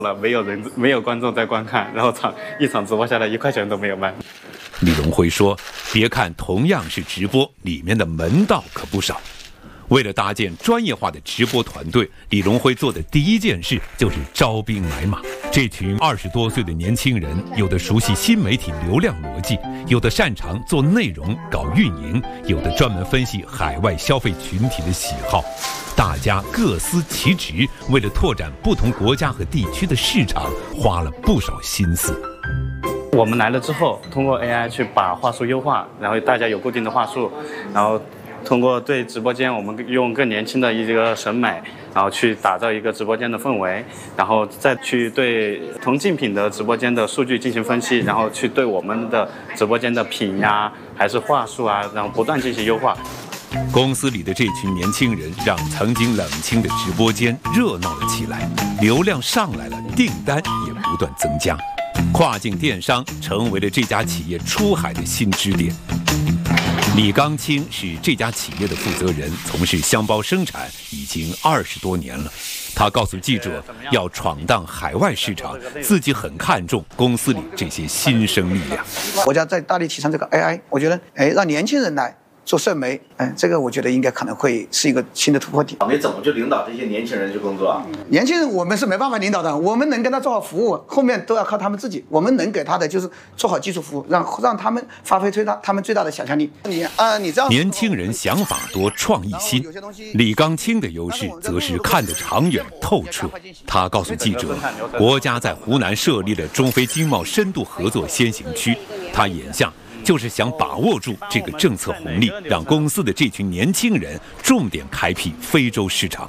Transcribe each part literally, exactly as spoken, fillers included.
了，没有人，没有观众在观看，然后场一场直播下来一块钱都没有卖。 李龙辉说：“别看同样是直播，里面的门道可不少。”为了搭建专业化的直播团队，李龙辉做的第一件事就是招兵买马。这群二十多岁的年轻人，有的熟悉新媒体流量逻辑，有的擅长做内容搞运营，有的专门分析海外消费群体的喜好。大家各司其职，为了拓展不同国家和地区的市场，花了不少心思。 我们来了之后，通过 A I 去把话术优化，然后大家有固定的话术，然后通过对直播间，我们用更年轻的一个审美，然后去打造一个直播间的氛围，然后再去对同竞品的直播间的数据进行分析，然后去对我们的直播间的品呀，还是话术啊，然后不断进行优化。 公司里的这群年轻人让曾经冷清的直播间热闹了起来，流量上来了，订单也不断增加，跨境电商成为了这家企业出海的新支点。李刚清是这家企业的负责人，从事箱包生产已经二十多年了。他告诉记者，要闯荡海外市场，自己很看重公司里这些新生力量。 国家在大力提倡这个 A I， 我觉得，哎，让年轻人来做社媒，嗯，这个我觉得应该可能会是一个新的突破点。 你怎么去领导这些年轻人去工作啊？ 年轻人我们是没办法领导的，我们能跟他做好服务，后面都要靠他们自己。我们能给他的就是做好技术服务，让让他们发挥最大他们最大的想象力。你啊，你这样， 年轻人想法多，创意新。李刚清的优势则是看得长远透彻。他告诉记者，国家在湖南设立了中非经贸深度合作先行区，他眼下就是想把握住这个政策红利，让公司的这群年轻人重点开辟非洲市场。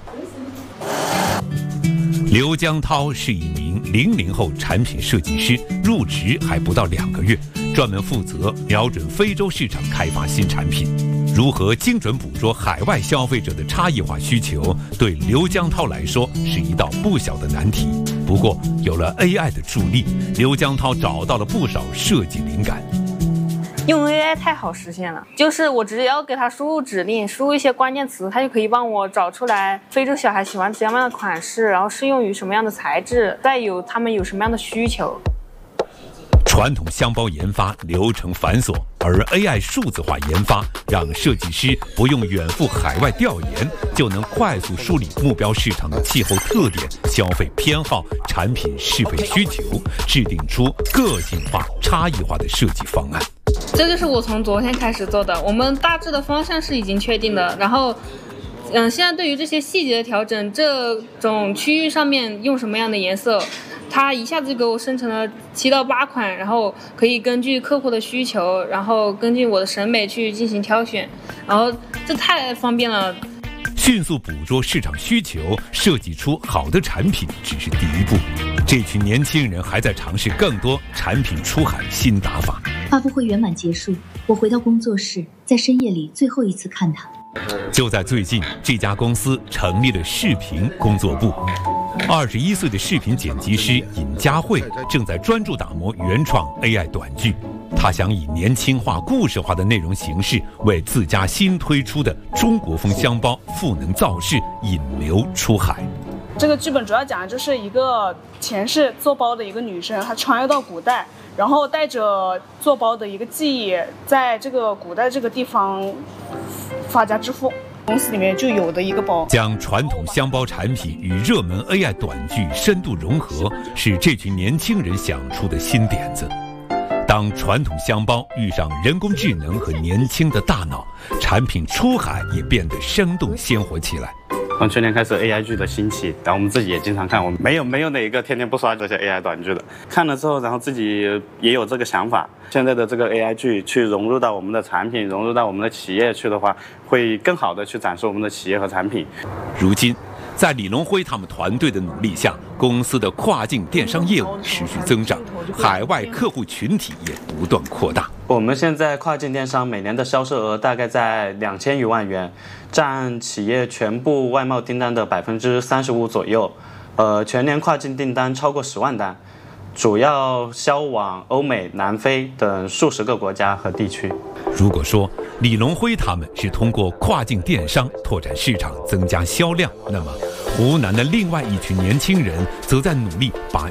刘江涛是一名零零后产品设计师，入职还不到两个月，专门负责瞄准非洲市场开发新产品。如何精准捕捉海外消费者的差异化需求，对刘江涛来说是一道不小的难题。不过，有了 A I 的助力，刘江涛找到了不少设计灵感。 用 A I 太好实现了，就是我只要给它输入指令，输入一些关键词，它就可以帮我找出来非洲小孩喜欢什么样的款式，然后适用于什么样的材质，再有他们有什么样的需求。 传统箱包研发流程繁琐，而 A I 数字化研发让设计师不用远赴海外调研，就能快速梳理目标市场的气候特点、消费偏好、产品适配需求，制定出个性化、差异化的设计方案。 这个是我从昨天开始做的，我们大致的方向是已经确定的，然后嗯，现在对于这些细节的调整，这种区域上面用什么样的颜色，它一下子就给我生成了七到八款，然后可以根据客户的需求，然后根据我的审美去进行挑选，然后这太方便了。 迅速捕捉市场需求，设计出好的产品只是第一步，这群年轻人还在尝试更多产品出海新打法。 发布会圆满结束，我回到工作室，在深夜里最后一次看他。 就在最近，这家公司成立了视频工作部。二十一岁的视频剪辑师尹佳慧正在专注打磨原创 A I 短剧。他想以年轻化、故事化的内容形式，为自家新推出的中国风箱包赋能造势，引流出海。 这个剧本主要讲的就是一个前世做包的一个女生，她穿越到古代，然后带着做包的一个记忆，在这个古代这个地方发家致富。公司里面就有的一个包， 将传统箱包产品与热门 A I 短剧深度融合，是这群年轻人想出的新点子。当传统箱包遇上人工智能和年轻的大脑，产品出海也变得生动鲜活起来。 从去年开始 A I 剧的兴起，然后我们自己也经常看，我们没有没有哪一个天天不刷这些 A I 短剧的。看了之后，然后自己也有这个想法，现在的这个 A I 剧去融入到我们的产品，融入到我们的企业去的话，会更好的去展示我们的企业和产品。 如今，在李龙辉他们团队的努力下，公司的跨境电商业务持续增长，海外客户群体也不断扩大。 我们现在跨境电商每年的销售额大概在两千余万元，占企业全部外贸订单的百分之三十五左右。呃，全年跨境订单超过十万单，主要销往欧美、南非等数十个国家和地区。 如果说李龙辉他们是通过跨境电商拓展市场、增加销量，那么湖南的另外一群年轻人则在努力把